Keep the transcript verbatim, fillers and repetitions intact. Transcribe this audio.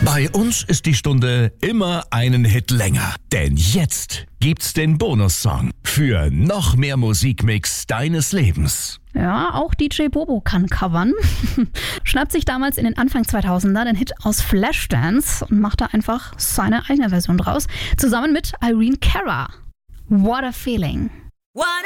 Bei uns ist die Stunde immer einen Hit länger. Denn jetzt gibt's den Bonussong für noch mehr Musikmix deines Lebens. Ja, auch D J Bobo kann covern. Schnappt sich damals in den Anfang zweitausender den Hit aus Flashdance und macht da einfach seine eigene Version draus. Zusammen mit Irene Cara. What a Feeling. What